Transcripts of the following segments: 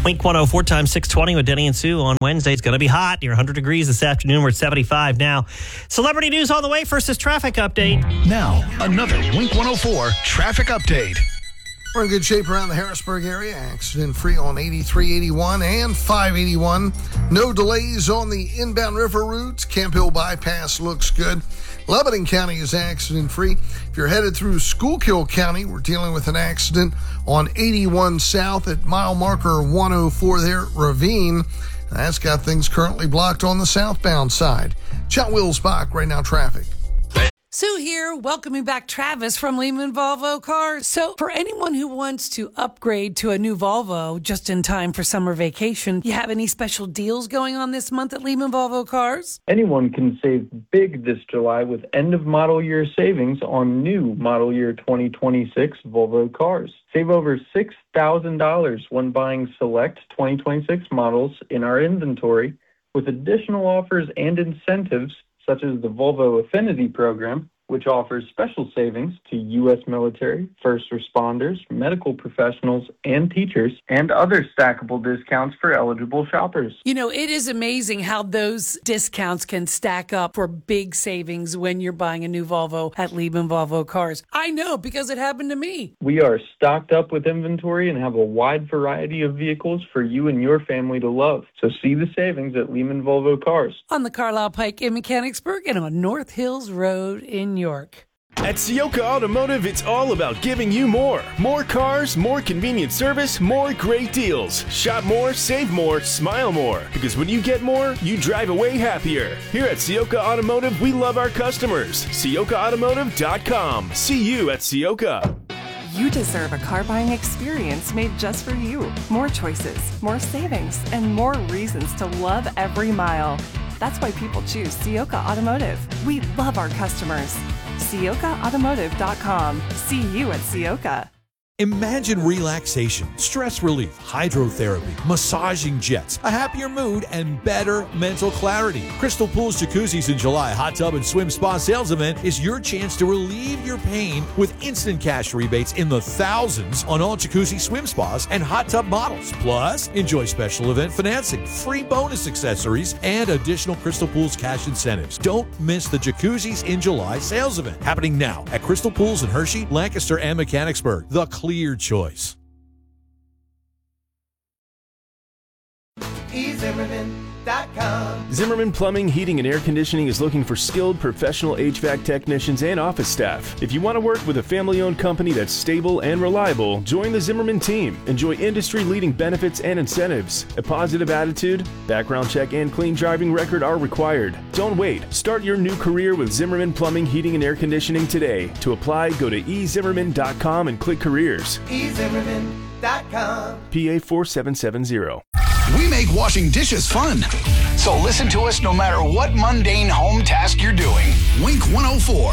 Wink 104 times 620 with Denny and Sue on Wednesday. It's going to be hot. Near 100 degrees this afternoon. We're at 75 now. Celebrity news on the way. First is traffic update. Now, another Wink 104 traffic update. We're in good shape around the Harrisburg area. Accident-free on 83, 81, and 581. No delays on the inbound river routes. Camp Hill Bypass looks good. Lebanon County is accident-free. If you're headed through Schuylkill County, we're dealing with an accident on 81 South at mile marker 104 there at Ravine. That's got things currently blocked on the southbound side. Chet Wills-Bach, right now traffic. Sue here, welcoming back Travis from Lehman Volvo Cars. So for anyone who wants to upgrade to a new Volvo just in time for summer vacation, you have any special deals going on this month at Lehman Volvo Cars? Anyone can save big this July with end-of-model year savings on new model year 2026 Volvo cars. Save over $6,000 when buying select 2026 models in our inventory with additional offers and incentives such as the Volvo Affinity Program, which offers special savings to U.S. military, first responders, medical professionals, and teachers, and other stackable discounts for eligible shoppers. You know, it is amazing how those discounts can stack up for big savings when you're buying a new Volvo at Lehman Volvo Cars. I know because it happened to me. We are stocked up with inventory and have a wide variety of vehicles for you and your family to love. So see the savings at Lehman Volvo Cars. On the Carlisle Pike in Mechanicsburg and on North Hills Road in York. At Ciocca Automotive, it's all about giving you more. More cars, more convenient service, more great deals. Shop more, save more, smile more. Because when you get more, you drive away happier. Here at Ciocca Automotive, we love our customers. CioccaAutomotive.com. See you at Ciocca. You deserve a car buying experience made just for you. More choices, more savings, and more reasons to love every mile. That's why people choose Ciocca Automotive. We love our customers. CioccaAutomotive.com. See you at Ciocca. Imagine relaxation, stress relief, hydrotherapy, massaging jets, a happier mood, and better mental clarity. Crystal Pools Jacuzzis in July Hot Tub and Swim Spa Sales Event is your chance to relieve your pain with instant cash rebates in the thousands on all jacuzzi swim spas and hot tub models. Plus, enjoy special event financing, free bonus accessories, and additional Crystal Pools cash incentives. Don't miss the Jacuzzis in July sales event happening now at Crystal Pools in Hershey, Lancaster, and Mechanicsburg. The clear choice. Zimmerman Plumbing, Heating, and Air Conditioning is looking for skilled professional HVAC technicians and office staff. If you want to work with a family-owned company that's stable and reliable, join the Zimmerman team. Enjoy industry-leading benefits and incentives. A positive attitude, background check, and clean driving record are required. Don't wait. Start your new career with Zimmerman Plumbing, Heating, and Air Conditioning today. To apply, go to ezimmerman.com and click careers. ezimmerman.com. PA 4770. We make washing dishes fun. So listen to us no matter what mundane home task you're doing. Wink 104.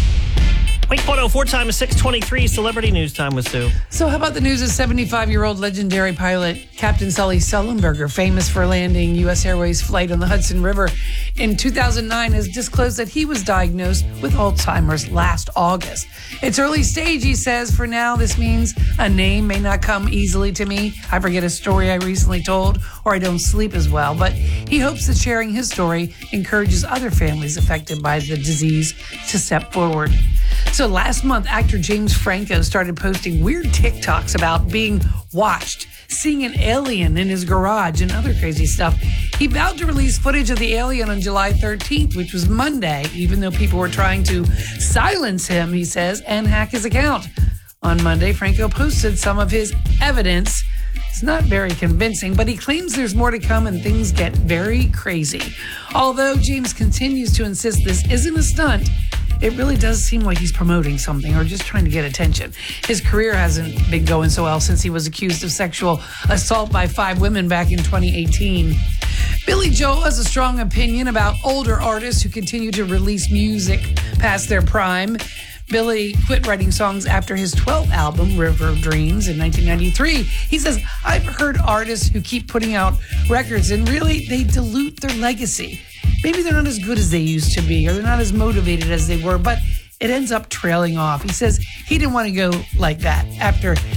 Wink 104 time is 623. Celebrity news time with Sue. So how about the news of 75-year-old legendary pilot Captain Sully Sullenberger, famous for landing U.S. Airways flight on the Hudson River in 2009, has disclosed that he was diagnosed with Alzheimer's last August. It's early stage, he says. For now, this means a name may not come easily to me. I forget a story I recently told, or I don't sleep as well. But he hopes that sharing his story encourages other families affected by the disease to step forward. So last month, actor James Franco started posting weird TikToks about being watched, seeing an alien in his garage, and other crazy stuff. He vowed to release footage of the alien on July 13th, which was Monday, even though people were trying to silence him, he says, and hack his account. On Monday, Franco posted some of his evidence. It's not very convincing, but he claims there's more to come and things get very crazy. Although James continues to insist this isn't a stunt, it really does seem like he's promoting something or just trying to get attention. His career hasn't been going so well since he was accused of sexual assault by 5 women back in 2018. Billy Joel has a strong opinion about older artists who continue to release music past their prime. Billy quit writing songs after his 12th album, River of Dreams, in 1993. He says, I've heard artists who keep putting out records and really they dilute their legacy. Maybe they're not as good as they used to be, or they're not as motivated as they were, but it ends up trailing off. He says he didn't want to go like that after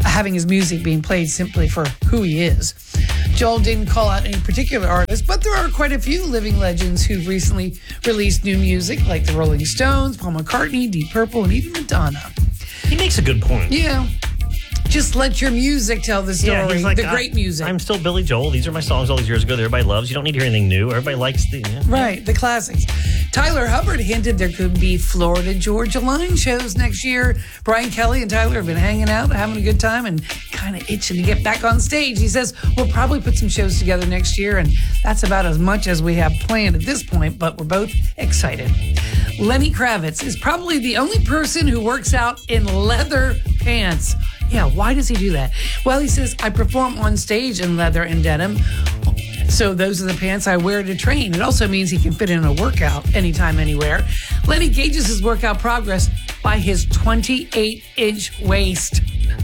having his music being played simply for who he is. Joel didn't call out any particular artist, but there are quite a few living legends who've recently released new music, like the Rolling Stones, Paul McCartney, Deep Purple, and even Madonna. He makes a good point. Yeah. Just let your music tell the story. Yeah, he's like, the great music. I'm still Billy Joel. These are my songs all these years ago that everybody loves. You don't need to hear anything new. Everybody likes the... Yeah. Right, the classics. Tyler Hubbard hinted there could be Florida Georgia Line shows next year. Brian Kelly and Tyler have been hanging out, having a good time, and kind of itching to get back on stage. He says, we'll probably put some shows together next year, and that's about as much as we have planned at this point, but we're both excited. Lenny Kravitz is probably the only person who works out in leather pants. Yeah, why does he do that? Well, he says, I perform on stage in leather and denim, so those are the pants I wear to train. It also means he can fit in a workout anytime, anywhere. Lenny gauges his workout progress by his 28-inch waist.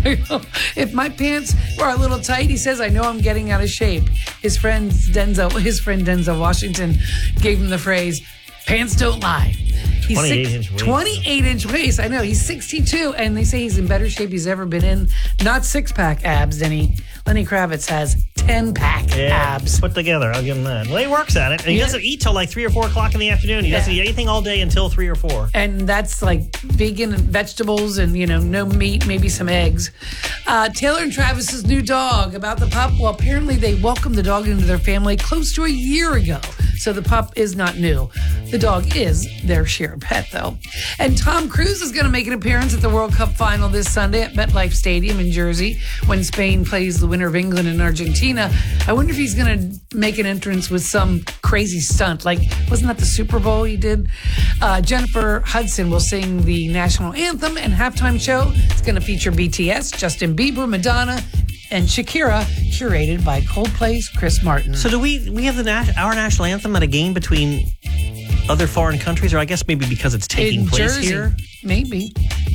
If my pants were a little tight, he says, I know I'm getting out of shape. His friend Denzel Washington gave him the phrase, pants don't lie. He's 28-inch waist. 28-inch waist. I know. He's 62, and they say he's in better shape he's ever been in. Not six-pack abs, Lenny Kravitz has 10-pack abs. Put together. I'll give him that. Well, he works at it. And he doesn't eat till like 3 or 4 o'clock in the afternoon. He doesn't eat anything all day until 3 or 4. And that's like vegan and vegetables and, no meat, maybe some eggs. Taylor and Travis's new dog. About the pup, well, apparently they welcomed the dog into their family close to a year ago. So the pup is not new. The dog is their shared pet, though. And Tom Cruise is going to make an appearance at the World Cup final this Sunday at MetLife Stadium in Jersey when Spain plays the winner of England and Argentina. I wonder if he's going to make an entrance with some crazy stunt. Like, wasn't that the Super Bowl he did? Jennifer Hudson will sing the national anthem and halftime show. It's going to feature BTS, Justin Bieber, Madonna, and Shakira, curated by Coldplay's Chris Martin. So do we have our national anthem at a game between other foreign countries, or I guess maybe because it's taking place Jersey, here? Maybe.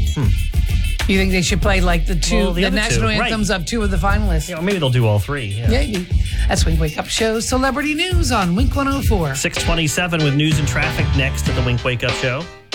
You think they should play like the national anthems of 2 of the finalists? Yeah, or maybe they'll do all 3. Yeah. Maybe. That's Wink Wake Up Show. Celebrity News on Wink 104. 6:27 with news and traffic next at the Wink Wake Up Show.